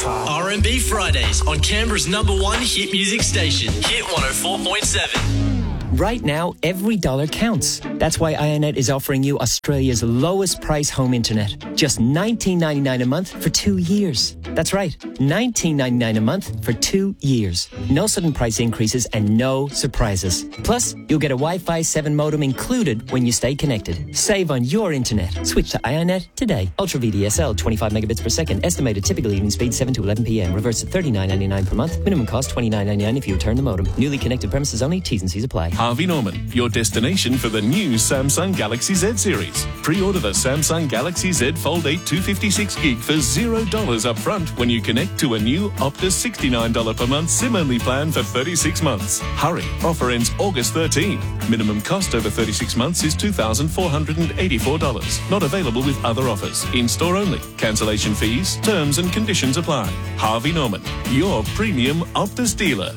R&B Fridays on Canberra's #1 hit music station, Hit 104.7. Right now, every dollar counts. That's why IONET is offering you Australia's lowest price home internet. Just $19.99 a month for 2 years. That's right, $19.99 a month for 2 years. No sudden price increases and no surprises. Plus, you'll get a Wi-Fi 7 modem included when you stay connected. Save on your internet. Switch to IONET today. Ultra VDSL, 25 megabits per second. Estimated typical evening speed 7 to 11 p.m. Reverse at $39.99 per month. Minimum cost $29.99 if you return the modem. Newly connected premises only. T's and C's apply. Harvey Norman, your destination for the new Samsung Galaxy Z series. Pre-order the Samsung Galaxy Z Fold 8 256 gig for $0 up front when you connect to a new Optus $69 per month SIM-only plan for 36 months. Hurry, offer ends August 13. Minimum cost over 36 months is $2,484. Not available with other offers. In-store only. Cancellation fees, terms and conditions apply. Harvey Norman, your premium Optus dealer.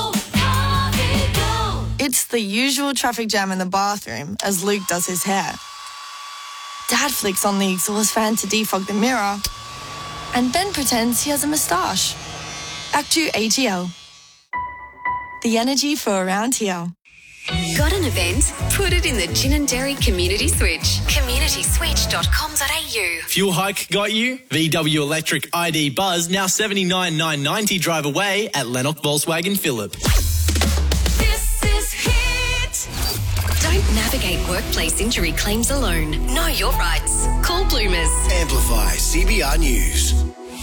It's the usual traffic jam in the bathroom as Luke does his hair. Dad flicks on the exhaust fan to defog the mirror and then pretends he has a moustache. Actu AGL. The energy for around here. Got an event? Put it in the Gin and Dairy Community Switch. communityswitch.com.au. Fuel hike got you? VW Electric ID Buzz now $79,990 drive away at Lennox Volkswagen Phillip. Don't navigate workplace injury claims alone. Know your rights. Call Bloomers. Amplify CBR News.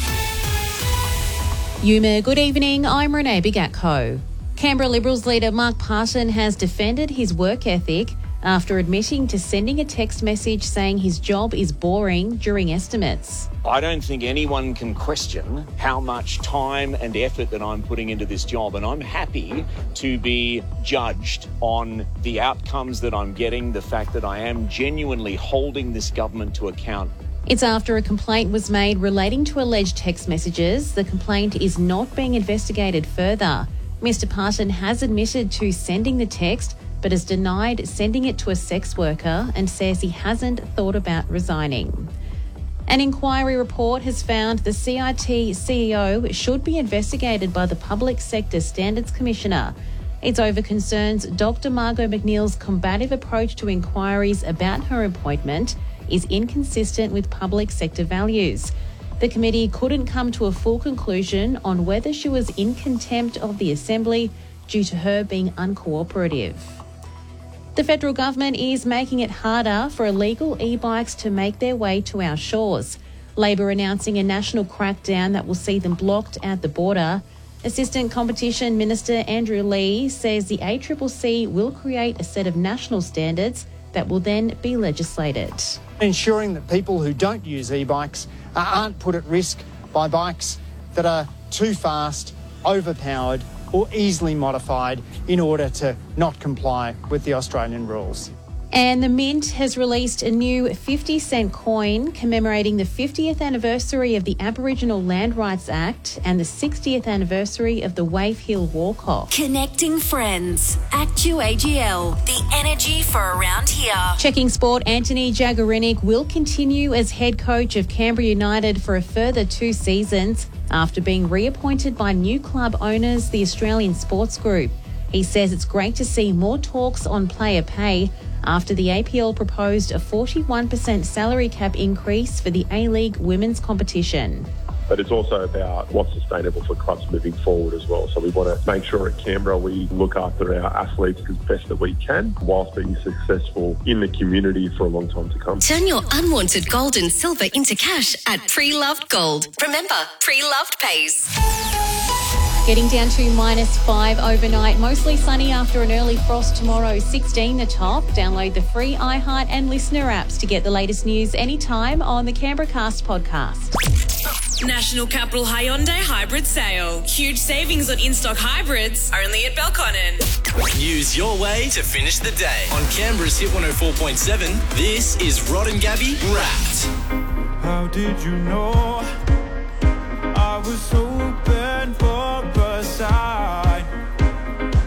Yuma, good evening. I'm Renee Bigatko. Canberra Liberals leader Mark Parton has defended his work ethic after admitting to sending a text message saying his job is boring during estimates. I don't think anyone can question how much time and effort that I'm putting into this job, and I'm happy to be judged on the outcomes that I'm getting, the fact that I am genuinely holding this government to account. It's after a complaint was made relating to alleged text messages. The complaint is not being investigated further. Mr. Parton has admitted to sending the text, but has denied sending it to a sex worker and says he hasn't thought about resigning. An inquiry report has found the CIT CEO should be investigated by the Public Sector Standards Commissioner. It's over concerns Dr. Margot McNeil's combative approach to inquiries about her appointment is inconsistent with public sector values. The committee couldn't come to a full conclusion on whether she was in contempt of the Assembly due to her being uncooperative. The federal government is making it harder for illegal e-bikes to make their way to our shores. Labor announcing a national crackdown that will see them blocked at the border. Assistant Competition Minister Andrew Lee says the ACCC will create a set of national standards that will then be legislated. Ensuring that people who don't use e-bikes aren't put at risk by bikes that are too fast, overpowered or easily modified in order to not comply with the Australian rules. And the Mint has released a new 50-cent coin commemorating the 50th anniversary of the Aboriginal Land Rights Act and the 60th anniversary of the Wave Hill Walk-Off. Connecting friends. Actu AGL. The energy for around here. Checking sport, Anthony Jagarinic will continue as head coach of Canberra United for a further 2 seasons after being reappointed by new club owners, the Australian Sports Group. He says it's great to see more talks on player pay after the APL proposed a 41% salary cap increase for the A-League women's competition. But it's also about what's sustainable for clubs moving forward as well. So we want to make sure at Canberra we look after our athletes as best that we can whilst being successful in the community for a long time to come. Turn your unwanted gold and silver into cash at Pre-Loved Gold. Remember, Pre-Loved pays. Getting down to -5 overnight. Mostly sunny after an early frost tomorrow. 16 the top. Download the free iHeart and Listener apps to get the latest news anytime on the Canberra Cast podcast. National Capital Hyundai Hybrid Sale. Huge savings on in-stock hybrids, only at Belconnen. Use your way to finish the day. On Canberra's Hit 104.7, this is Rod and Gabby Wrapped. How did you know I was so bad?